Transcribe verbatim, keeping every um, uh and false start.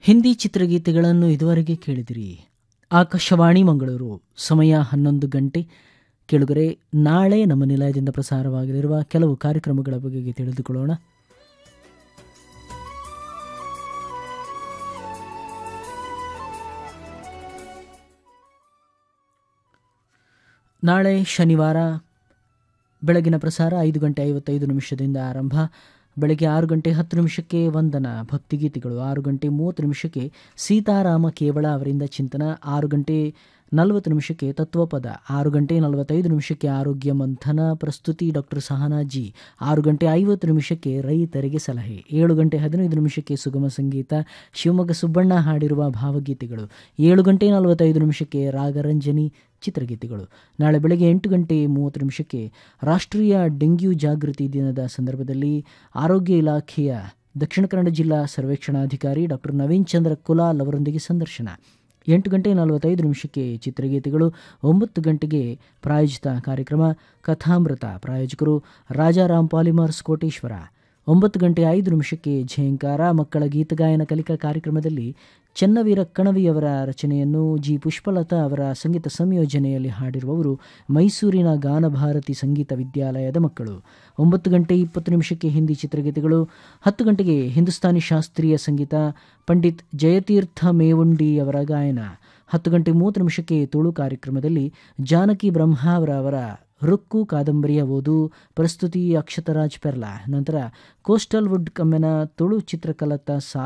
ಹಿಂದಿ ಚಿತ್ರಗೀತೆಗಳನ್ನು ಇದುವರೆಗೆ ಕೇಳಿದಿರಿ. ಆಕಾಶವಾಣಿ ಮಂಗಳೂರು. ಸಮಯ ಹನ್ನೊಂದು ಗಂಟೆ. ಕೇಳುಗರೆ, ನಾಳೆ ನಮ್ಮ ನಿಲಯದಿಂದ ಪ್ರಸಾರವಾಗಲಿರುವ ಕೆಲವು ಕಾರ್ಯಕ್ರಮಗಳ ಬಗೆಗೆ ತಿಳಿದುಕೊಳ್ಳೋಣ. ನಾಳೆ ಶನಿವಾರ ಬೆಳಗಿನ ಪ್ರಸಾರ ಐದು ಗಂಟೆ ಐವತ್ತೈದು ನಿಮಿಷದಿಂದ ಆರಂಭ. ಬೆಳಗ್ಗೆ ಆರು ಗಂಟೆ ಹತ್ತು ನಿಮಿಷಕ್ಕೆ ವಂದನ ಭಕ್ತಿಗೀತೆಗಳು, ಆರು ಗಂಟೆ ಮೂವತ್ತು ನಿಮಿಷಕ್ಕೆ ಸೀತಾರಾಮ ಕೇವಳ ಅವರಿಂದ ಚಿಂತನ, ಆರು ಗಂಟೆ ನಲವತ್ತು ನಿಮಿಷಕ್ಕೆ ತತ್ವಪದ, ಆರು ಗಂಟೆ ನಲವತ್ತೈದು ನಿಮಿಷಕ್ಕೆ ಆರೋಗ್ಯ ಮಂಥನ, ಪ್ರಸ್ತುತಿ ಡಾಕ್ಟರ್ ಸಹನಾ ಜಿ, ಆರು ಗಂಟೆ ಐವತ್ತು ನಿಮಿಷಕ್ಕೆ ರೈತರಿಗೆ ಸಲಹೆ, ಏಳು ಗಂಟೆ ಹದಿನೈದು ನಿಮಿಷಕ್ಕೆ ಸುಗಮ ಸಂಗೀತ, ಶಿವಮೊಗ್ಗ ಸುಬ್ಬಣ್ಣ ಹಾಡಿರುವ ಭಾವಗೀತೆಗಳು, ಏಳು ಗಂಟೆ ನಲವತ್ತೈದು ನಿಮಿಷಕ್ಕೆ ರಾಗರಂಜನಿ ಚಿತ್ರಗೀತೆಗಳು. ನಾಳೆ ಬೆಳಗ್ಗೆ ಎಂಟು ಗಂಟೆ ಮೂವತ್ತು ನಿಮಿಷಕ್ಕೆ ರಾಷ್ಟ್ರೀಯ ಡೆಂಗ್ಯೂ ಜಾಗೃತಿ ದಿನದ ಸಂದರ್ಭದಲ್ಲಿ ಆರೋಗ್ಯ ಇಲಾಖೆಯ ದಕ್ಷಿಣ ಕನ್ನಡ ಜಿಲ್ಲಾ ಸರ್ವೇಕ್ಷಣಾಧಿಕಾರಿ ಡಾಕ್ಟರ್ ನವೀನ್ ಚಂದ್ರ ಕುಲಾಲ್ ಅವರೊಂದಿಗೆ ಸಂದರ್ಶನ. ಎಂಟು ಗಂಟೆ ನಲವತ್ತೈದು ನಿಮಿಷಕ್ಕೆ ಚಿತ್ರಗೀತೆಗಳು. ಒಂಬತ್ತು ಗಂಟೆಗೆ ಪ್ರಾಯೋಜಿತ ಕಾರ್ಯಕ್ರಮ ಕಥಾಮೃತ, ಪ್ರಾಯೋಜಕರು ರಾಜಾರಾಮ್ ಪಾಲಿಮರ್ಸ್ ಕೋಟೇಶ್ವರ. ಒಂಬತ್ತು ಗಂಟೆ ಐದು ನಿಮಿಷಕ್ಕೆ ಝೇಂಕಾರ, ಮಕ್ಕಳ ಗೀತಗಾಯನ ಕಲಿಕಾ ಕಾರ್ಯಕ್ರಮದಲ್ಲಿ ಚೆನ್ನವೀರ ಕಣವಿಯವರ ರಚನೆಯನ್ನು ಜಿ ಪುಷ್ಪಲತಾ ಅವರ ಸಂಗೀತ ಸಂಯೋಜನೆಯಲ್ಲಿ ಹಾಡಿರುವವರು ಮೈಸೂರಿನ ಗಾನಭಾರತಿ ಸಂಗೀತ ವಿದ್ಯಾಲಯದ ಮಕ್ಕಳು. ಒಂಬತ್ತು ಗಂಟೆ ಇಪ್ಪತ್ತು ನಿಮಿಷಕ್ಕೆ ಹಿಂದಿ ಚಿತ್ರಗೀತೆಗಳು. ಹತ್ತು ಗಂಟೆಗೆ ಹಿಂದೂಸ್ತಾನಿ ಶಾಸ್ತ್ರೀಯ ಸಂಗೀತ, ಪಂಡಿತ್ ಜಯತೀರ್ಥ ಮೇವುಂಡಿ ಅವರ ಗಾಯನ. ಹತ್ತು ಗಂಟೆ ಮೂವತ್ತು ನಿಮಿಷಕ್ಕೆ ತುಳು ಕಾರ್ಯಕ್ರಮದಲ್ಲಿ ಜಾನಕಿ ಬ್ರಹ್ಮಾವರ ಅವರ ರುಕ್ಕು ಕಾದಂಬರಿಯ ಓದು, ಪ್ರಸ್ತುತಿ ಅಕ್ಷತರಾಜ್ ಪೆರ್ಲಾ. ನಂತರ ಕೋಸ್ಟಲ್ ವುಡ್ ಕಮ್ಮೆನ ತುಳು ಚಿತ್ರಕಲತ